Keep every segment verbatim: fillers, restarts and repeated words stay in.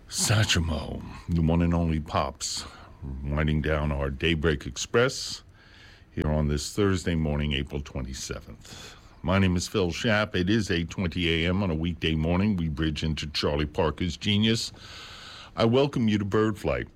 Satchmo, the one and only Pops, winding down our Daybreak Express here on this Thursday morning, April twenty-seventh. My name is Phil Schapp. It is eight twenty a.m. on a weekday morning. We bridge into Charlie Parker's genius. I welcome you to Bird Flight.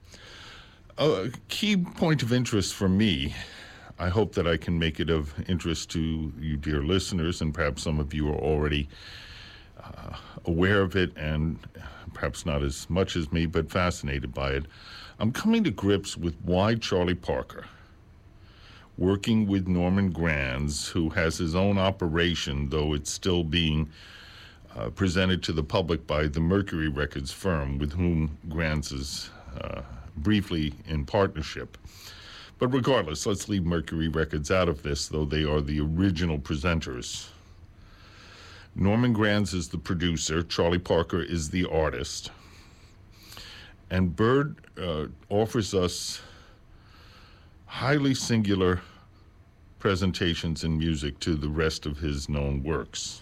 A key point of interest for me, I hope that I can make it of interest to you dear listeners, and perhaps some of you are already uh, aware of it and perhaps not as much as me, but fascinated by it. I'm coming to grips with why Charlie Parker, working with Norman Granz, who has his own operation, though it's still being uh, presented to the public by the Mercury Records firm, with whom Granz is uh, briefly in partnership. But regardless, let's leave Mercury Records out of this, though they are the original presenters. Norman Granz is the producer, Charlie Parker is the artist, and Bird uh, offers us highly singular presentations in music to the rest of his known works.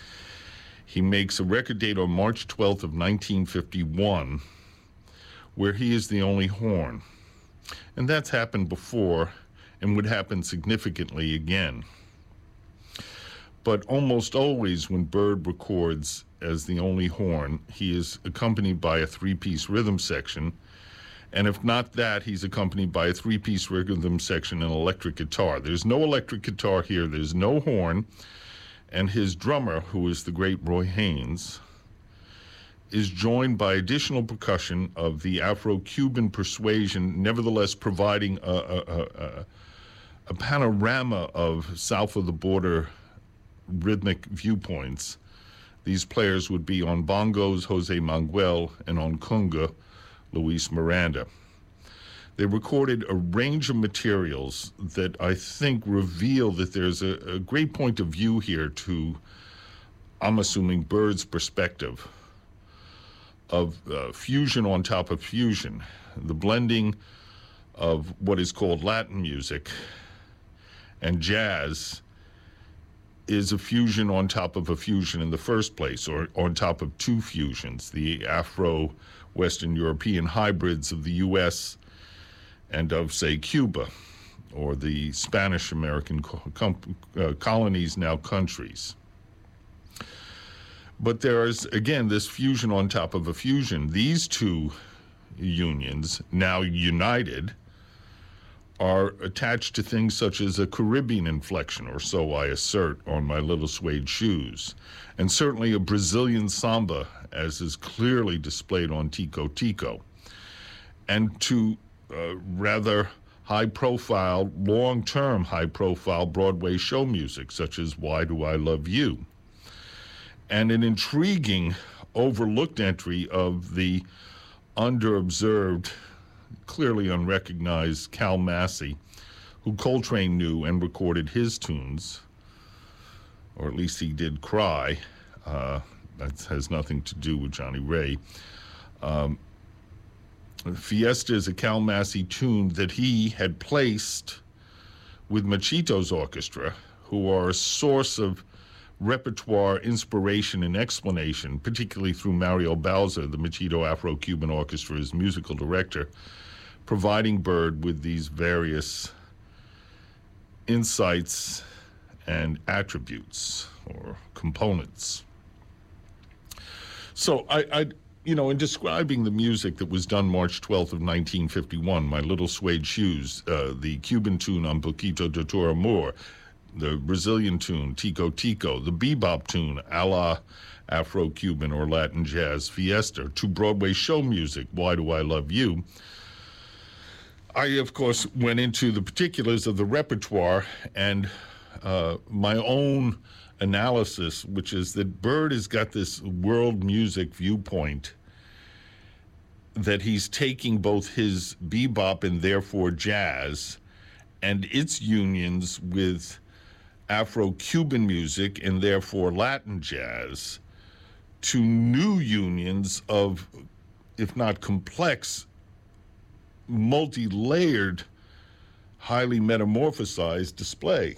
He makes a record date on March twelfth of nineteen fifty-one, where he is the only horn, and that's happened before and would happen significantly again. But almost always when Bird records as the only horn, he is accompanied by a three-piece rhythm section. And if not that, he's accompanied by a three-piece rhythm section and electric guitar. There's no electric guitar here. There's no horn. And his drummer, who is the great Roy Haynes, is joined by additional percussion of the Afro-Cuban persuasion, nevertheless providing a, a, a, a panorama of south of the border rhythmic viewpoints. These players would be on bongos, Jose Manuel, and on conga, Luis Miranda. They recorded a range of materials that I think reveal that there's a, a great point of view here to, I'm assuming, Bird's perspective of uh, fusion on top of fusion, the blending of what is called Latin music and jazz is a fusion on top of a fusion in the first place, or on top of two fusions, the Afro-Western European hybrids of the U S and of, say, Cuba, or the Spanish-American co- com- uh, colonies, now countries. But there is, again, this fusion on top of a fusion. These two unions, now united, are attached to things such as a Caribbean inflection, or so I assert, on my little suede shoes, and certainly a Brazilian samba, as is clearly displayed on Tico Tico, and to uh, rather high-profile, long-term high-profile Broadway show music, such as Why Do I Love You, and an intriguing, overlooked entry of the underobserved, clearly unrecognized Cal Massey, who Coltrane knew and recorded his tunes, or at least he did cry. Uh, that has nothing to do with Johnny Ray. Um, Fiesta is a Cal Massey tune that he had placed with Machito's orchestra, who are a source of repertoire, inspiration, and explanation, particularly through Mario Bauza, the Machito Afro-Cuban Orchestra's musical director, providing Bird with these various insights and attributes or components. So I, I, you know, in describing the music that was done March twelfth of nineteen fifty-one, My Little Suede Shoes, uh, the Cuban tune Un Poquito de Tu Amor, the Brazilian tune Tico Tico, the bebop tune a la Afro-Cuban or Latin jazz Fiesta, to Broadway show music, Why Do I Love You, I, of course, went into the particulars of the repertoire and uh, my own analysis, which is that Bird has got this world music viewpoint that he's taking both his bebop and therefore jazz and its unions with Afro-Cuban music and therefore Latin jazz to new unions of, if not complex, multi-layered, highly metamorphosized display.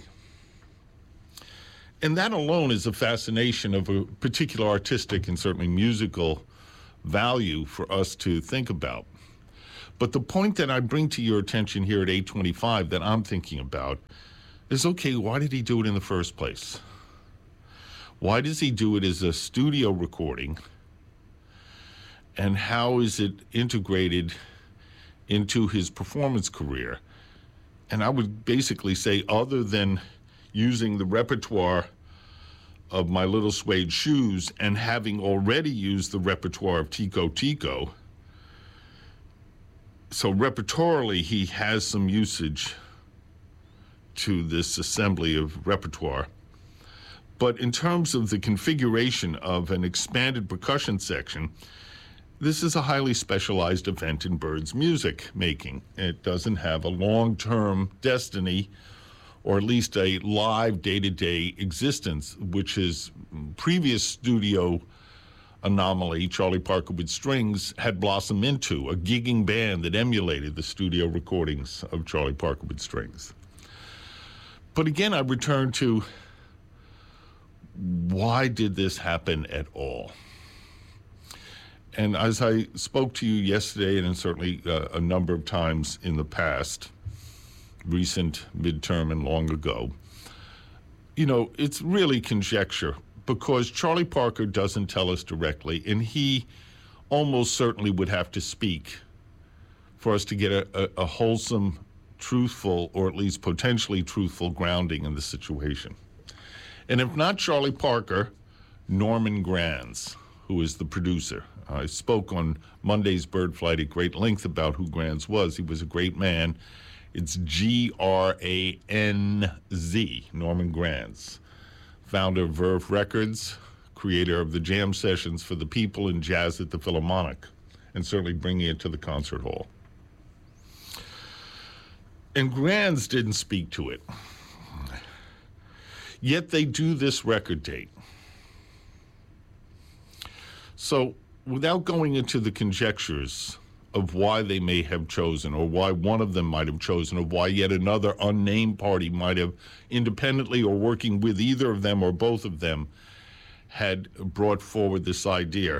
And that alone is a fascination of a particular artistic and certainly musical value for us to think about. But the point that I bring to your attention here at eight twenty-five that I'm thinking about is, okay, why did he do it in the first place? Why does he do it as a studio recording? And how is it integrated into his performance career? And I would basically say, other than using the repertoire of My Little Suede Shoes and having already used the repertoire of Tico Tico, so repertorially he has some usage to this assembly of repertoire. But in terms of the configuration of an expanded percussion section, this is a highly specialized event in Bird's music making. It doesn't have a long-term destiny, or at least a live day-to-day existence, which his previous studio anomaly, Charlie Parker with Strings, had blossomed into, a gigging band that emulated the studio recordings of Charlie Parker with Strings. But again, I return to, why did this happen at all? And as I spoke to you yesterday, and certainly uh, a number of times in the past, recent, midterm, and long ago, you know, it's really conjecture, because Charlie Parker doesn't tell us directly, and he almost certainly would have to speak for us to get a, a, a wholesome, truthful, or at least potentially truthful grounding in the situation. And if not Charlie Parker, Norman Granz, who is the producer. I spoke on Monday's Bird Flight at great length about who Granz was. He was a great man. It's G R A N Z, Norman Granz, founder of Verve Records, creator of the jam sessions for the people and Jazz at the Philharmonic, and certainly bringing it to the concert hall. And Granz didn't speak to it. Yet they do this record date. So, without going into the conjectures of why they may have chosen, or why one of them might have chosen, or why yet another unnamed party might have independently or working with either of them or both of them had brought forward this idea,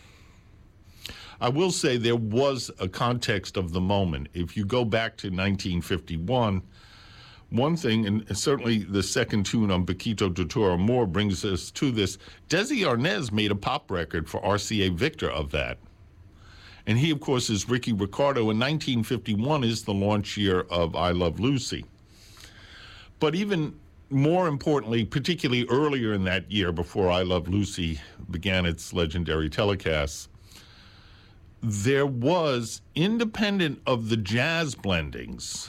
I will say there was a context of the moment. If you go back to nineteen fifty-one, one thing, and certainly the second tune on Paquito Tutor Amor brings us to this, Desi Arnaz made a pop record for R C A Victor of that. And he, of course, is Ricky Ricardo, and nineteen fifty-one is the launch year of I Love Lucy. But even more importantly, particularly earlier in that year, before I Love Lucy began its legendary telecasts, there was, independent of the jazz blendings,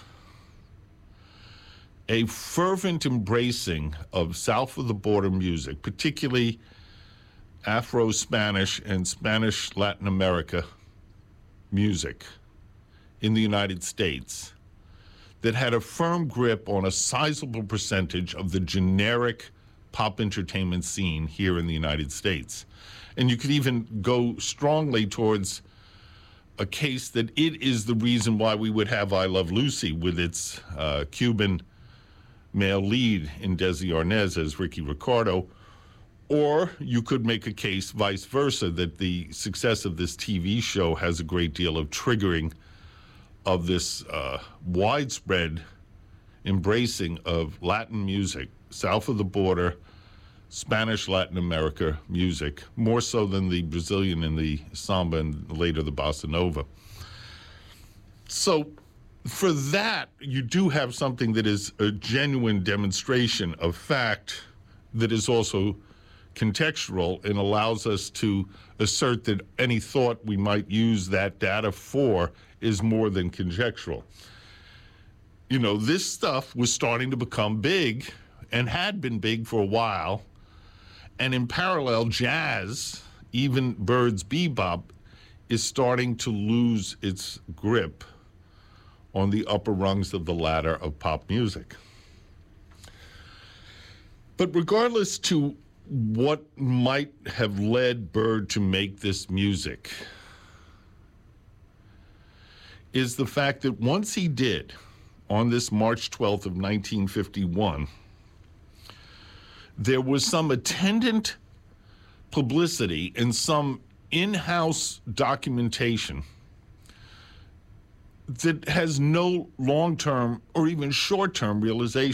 a fervent embracing of south of the border music, particularly Afro-Spanish and Spanish Latin America music in the United States, that had a firm grip on a sizable percentage of the generic pop entertainment scene here in the United States. And you could even go strongly towards a case that it is the reason why we would have I Love Lucy, with its uh, Cuban male lead in Desi Arnaz as Ricky Ricardo. Or you could make a case vice versa, that the success of this T V show has a great deal of triggering of this uh, widespread embracing of Latin music, south of the border, Spanish Latin America music, more so than the Brazilian and the samba and later the bossa nova. So for that, you do have something that is a genuine demonstration of fact that is also contextual and allows us to assert that any thought we might use that data for is more than conjectural. You know, this stuff was starting to become big and had been big for a while. And in parallel, jazz, even Bird's bebop, is starting to lose its grip on the upper rungs of the ladder of pop music. But regardless to what might have led Bird to make this music, is the fact that once he did, on this March twelfth of nineteen fifty-one, there was some attendant publicity and some in-house documentation that has no long-term or even short-term realization.